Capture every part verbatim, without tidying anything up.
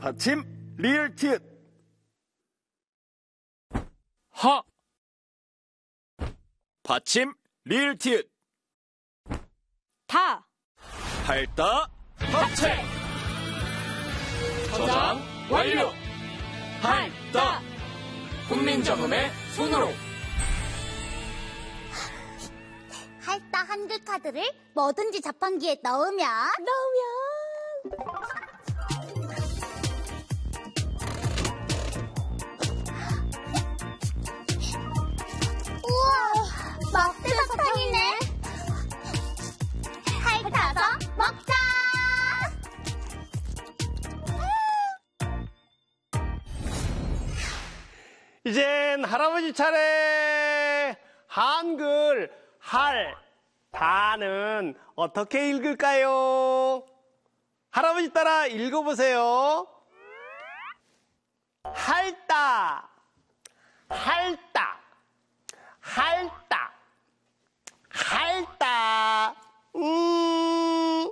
받침 리을 티읕. 하. 받침 리을 티읕. 다. 할따 합체. 저장 완료. 할따. 훈민정음의 손으로. 할따 한글 카드를 뭐든지 자판기에 넣으면 넣으면 우와, 막대 사탕이네. 핥아서 먹자. 이젠 할아버지 차례. 한글 할, 다는 어떻게 읽을까요? 할아버지 따라 읽어보세요. 할따, 할따, 할따, 할따. 음,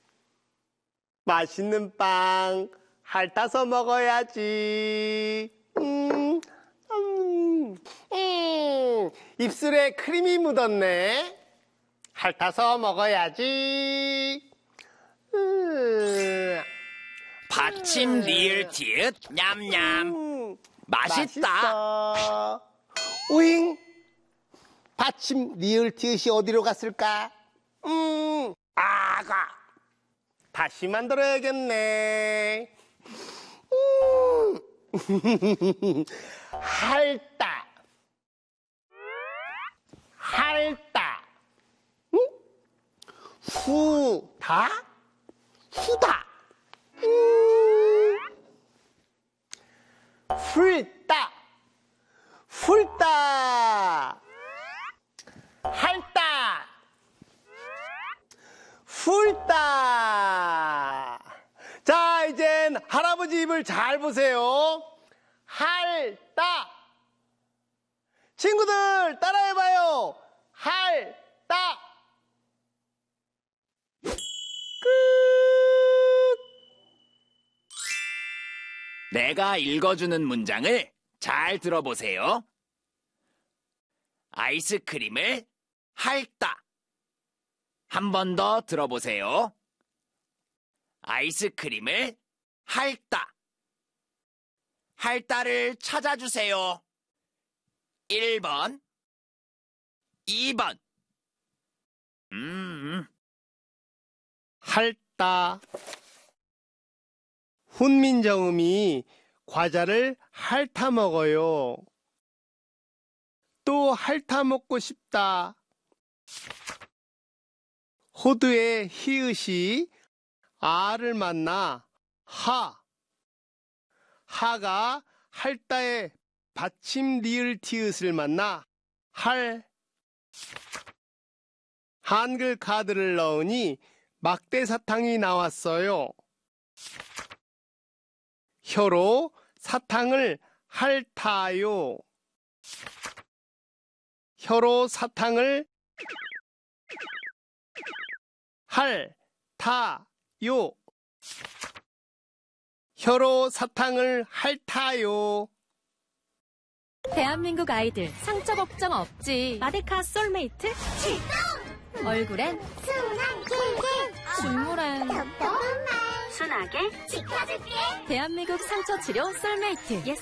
맛있는 빵 핥아서 먹어야지. 음, 음, 음, 입술에 크림이 묻었네. 핥아서 먹어야지. 음, 받침 리을 티읕 냠냠. 음, 맛있다. 맛있어. 오잉, 받침 리을 티읕이 어디로 갔을까? 음, 아가. 다시 만들어야겠네. 음. 할따, 할따. 응? 후다, 후다. 음. 풀따, 풀따. 할따, 풀따. 자, 이젠 할아버지 입을 잘 보세요. 할따. 친구들 따라해봐요. 할따. 끝. 내가 읽어주는 문장을 잘 들어보세요. 아이스크림을 핥다. 한 번 더 들어보세요. 아이스크림을 핥다. 할따를 찾아주세요. 일 번, 이 번. 음. 할따. 훈민정음이 과자를 핥아 먹어요. 또 핥아 먹고 싶다. 호두의 히읗이 아를 만나 하. 하가 할따의 받침 리을 티읕을 만나 할. 한글 카드를 넣으니 막대 사탕이 나왔어요. 혀로 사탕을 핥아요. 혀로 사탕을 핥아요. 혀로 사탕을 핥아요. 대한민국 아이들 상처 걱정 없지. 마데카 솔메이트 출동. 얼굴엔 순하게 중물엔 톡톡한 말 순하게 지켜줄게. 대한민국 상처 치료 솔메이트.